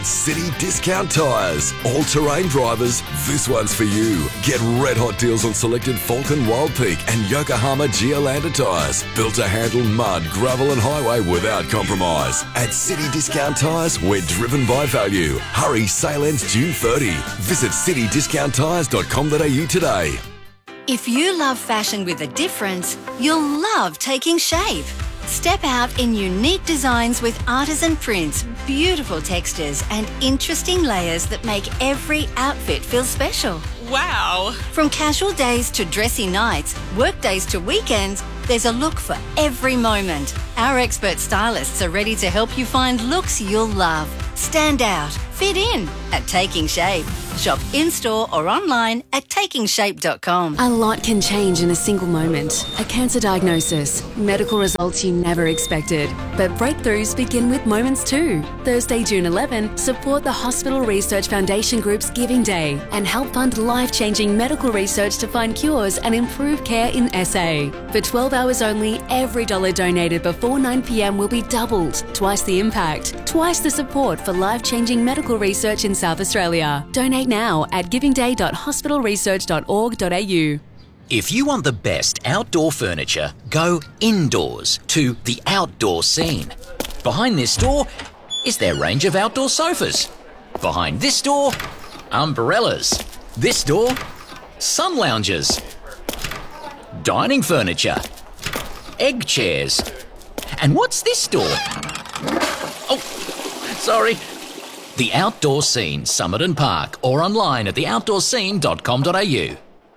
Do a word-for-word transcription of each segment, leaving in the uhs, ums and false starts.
City Discount Tyres. All-terrain drivers, this one's for you. Get red-hot deals on selected Falcon Wild Peak and Yokohama Geolander tyres. Built to handle mud, gravel and highway without compromise. At City Discount Tyres, we're driven by value. Hurry, sale ends June thirtieth. Visit city discount tyres dot com dot a u today. If you love fashion with a difference, you'll love Taking Shape. Step out in unique designs with artisan prints, beautiful textures and interesting layers that make every outfit feel special. Wow! From casual days to dressy nights, work days to weekends, there's a look for every moment. Our expert stylists are ready to help you find looks you'll love. Stand out, fit in at Taking Shape. Shop in-store or online at taking shape dot com. A lot can change in a single moment. A cancer diagnosis, medical results you never expected. But breakthroughs begin with moments too. Thursday, June eleventh, support the Hospital Research Foundation Group's Giving Day and help fund life-changing medical research to find cures and improve care in S A. For twelve hours only, every dollar donated before nine p m will be doubled. Twice the impact, twice the support for life-changing medical research in South Australia. Donate now at giving day dot hospital research dot org dot a u. If you want the best outdoor furniture, go indoors to the Outdoor Scene. Behind this door is their range of outdoor sofas. Behind this door, umbrellas. This door, sun lounges. Dining furniture. Egg chairs. And what's this door? Oh, sorry. The Outdoor Scene, Somerton Park, or online at the outdoor scene dot com dot a u.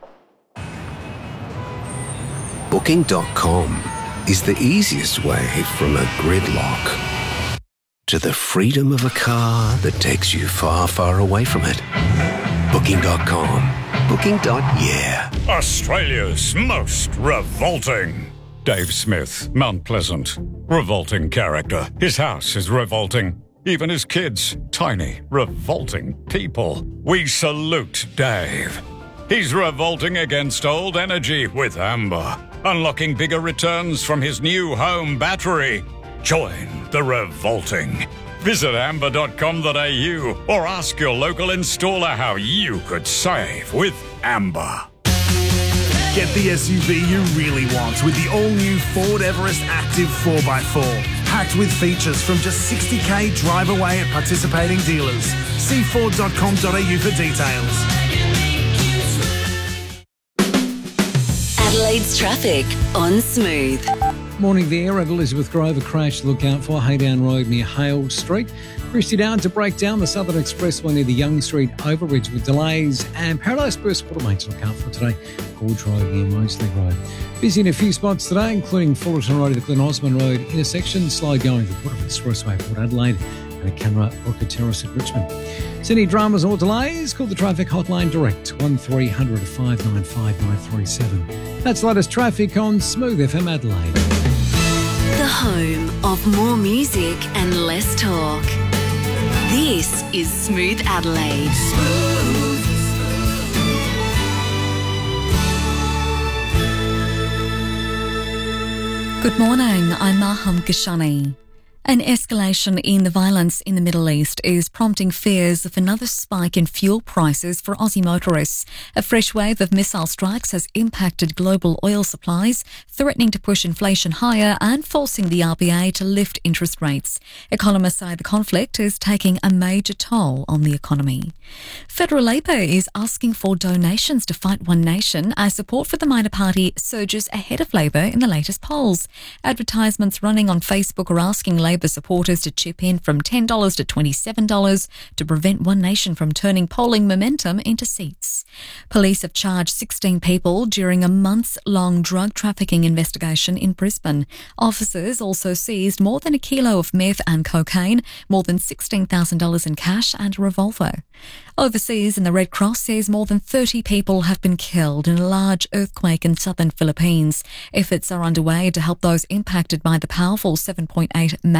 Booking dot com is the easiest way from a gridlock to the freedom of a car that takes you far, far away from it. Booking dot com. Booking. Yeah. Australia's most revolting. Dave Smith, Mount Pleasant. Revolting character. His house is revolting. Even his kids, tiny, revolting people. We salute Dave. He's revolting against old energy with Amber, unlocking bigger returns from his new home battery. Join the revolting. Visit amber dot com dot a u or ask your local installer how you could save with Amber. Get the S U V you really want with the all-new Ford Everest Active four by four. Packed with features from just sixty k drive away at participating dealers. See ford dot com dot a u for details. Adelaide's traffic on Smooth. Morning there at Elizabeth Grove. A crash to look out for. Haydown Road near Hale Street. Christie Down to break down the Southern Expressway near the Young Street overbridge with delays. And Paradise Burst Watermain to look out for today. Gorge Road near Moseley Road. Busy in a few spots today, including Fullerton Road at the Glen Osmond Road intersection. Slow going to the Port Expressway, Port Adelaide. And at Canberra Brooker Terrace at Richmond. Any dramas or delays? Call the traffic hotline direct one three hundred five nine five nine three seven. That's the latest traffic on Smooth F M Adelaide. The home of more music and less talk. This is Smooth Adelaide. Smooth. Good morning, I'm Maham Kashani. An escalation in the violence in the Middle East is prompting fears of another spike in fuel prices for Aussie motorists. A fresh wave of missile strikes has impacted global oil supplies, threatening to push inflation higher and forcing the R B A to lift interest rates. Economists say the conflict is taking a major toll on the economy. Federal Labor is asking for donations to fight One Nation as support for the minor party surges ahead of Labor in the latest polls. Advertisements running on Facebook are asking Labor Labor supporters to chip in from ten dollars to twenty-seven dollars to prevent One Nation from turning polling momentum into seats. Police have charged sixteen people during a months-long drug trafficking investigation in Brisbane. Officers also seized more than a kilo of meth and cocaine, more than sixteen thousand dollars in cash and a revolver. Overseas, in the Red Cross says more than thirty people have been killed in a large earthquake in southern Philippines. Efforts are underway to help those impacted by the powerful seven point eight magnitude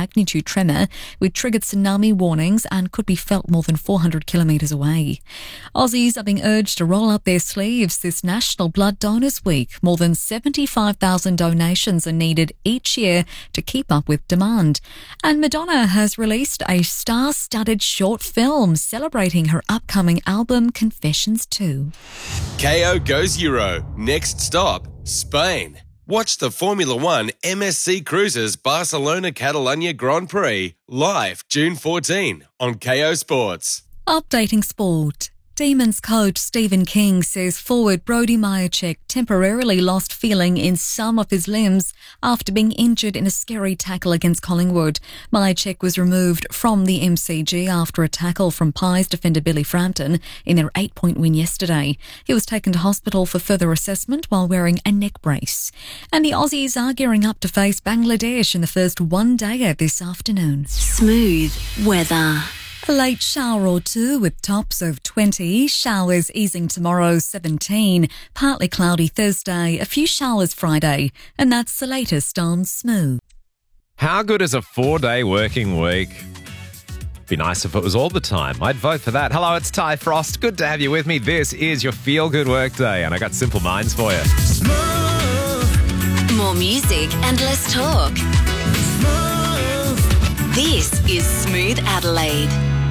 magnitude tremor, which triggered tsunami warnings and could be felt more than four hundred kilometres away. Aussies are being urged to roll up their sleeves this National Blood Donors Week. More than seventy-five thousand donations are needed each year to keep up with demand. And Madonna has released a star-studded short film celebrating her upcoming album Confessions two. K O goes Euro. Next stop, Spain. Watch the Formula One M S C Cruises Barcelona Catalunya Grand Prix live June fourteenth on K O Sports. Updating sport. Demons coach Stephen King says forward Brody Majacek temporarily lost feeling in some of his limbs after being injured in a scary tackle against Collingwood. Majacek was removed from the M C G after a tackle from Pies defender Billy Frampton in their eight-point win yesterday. He was taken to hospital for further assessment while wearing a neck brace. And the Aussies are gearing up to face Bangladesh in the first one-dayer this afternoon. Smooth weather. A late shower or two with tops of twenty, showers easing tomorrow seventeen, partly cloudy Thursday, a few showers Friday, and that's the latest on Smooth. How good is a four-day working week? Be nice if it was all the time. I'd vote for that. Hello, it's Ty Frost. Good to have you with me. This is your feel-good work day, and I got Simple Minds for you. Smooth. More music and less talk. Smooth. This is Smooth Adelaide.